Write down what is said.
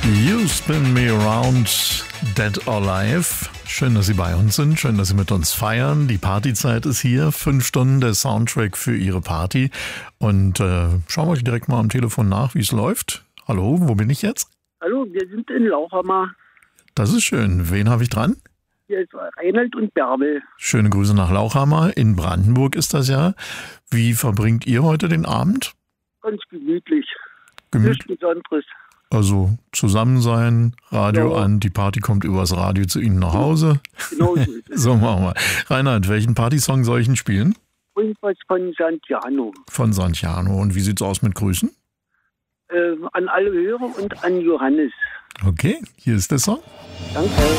You Spin Me Around, Dead or Alive. Schön, dass Sie bei uns sind, schön, dass Sie mit uns feiern. Die Partyzeit ist hier, 5 Stunden der Soundtrack für Ihre Party. Und schauen wir euch direkt mal am Telefon nach, wie es läuft. Hallo, wo bin ich jetzt? Hallo, wir sind in Lauchhammer. Das ist schön. Wen habe ich dran? Hier ist Reinhold und Bärbel. Schöne Grüße nach Lauchhammer. In Brandenburg ist das ja. Wie verbringt ihr heute den Abend? Ganz gemütlich. Gemütlich. Nichts Besonderes. Also zusammen sein, Radio Ja. an, die Party kommt übers Radio zu Ihnen nach Hause. Genau so ist es. So machen wir. Reinhard, welchen Partysong soll ich denn spielen? Und was von Santiano. Von Santiano. Und wie sieht's aus mit Grüßen? An alle Hörer und an Johannes. Okay, hier ist der Song. Danke.